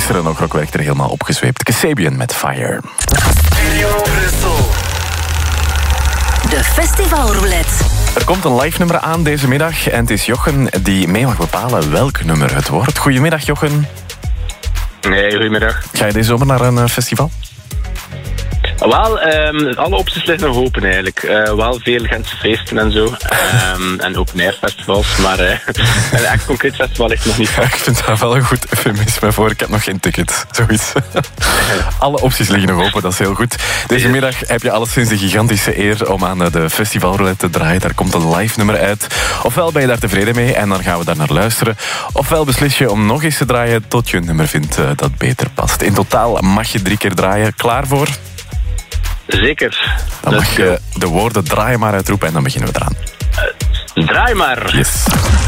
gisteren nog Rockwerchter helemaal opgezweept. Kasabian met Fire. Studio Brussel. De Festivalroulette. Er komt een live nummer aan deze middag en het is Jochen die mee mag bepalen welk nummer het wordt. Goedemiddag Jochen. Nee, goedemiddag. Ga je deze zomer naar een festival? Wel, alle opties liggen nog open eigenlijk. Wel veel Gentse feesten en zo. En open-air festivals. Maar een echt concreet festival ligt nog niet. Ja, ik vind dat wel een goed eufemisme voor. Ik heb nog geen ticket. Zoiets. Alle opties liggen nog open, dat is heel goed. Deze middag heb je alleszins de gigantische eer om aan de festivalroulette te draaien. Daar komt een live nummer uit. Ofwel ben je daar tevreden mee en dan gaan we daar naar luisteren. Ofwel beslis je om nog eens te draaien tot je een nummer vindt dat beter past. In totaal mag je 3 keer draaien. Klaar voor? Zeker. Dan mag je de woorden draai maar uitroepen en dan beginnen we eraan. Draai maar. Yes.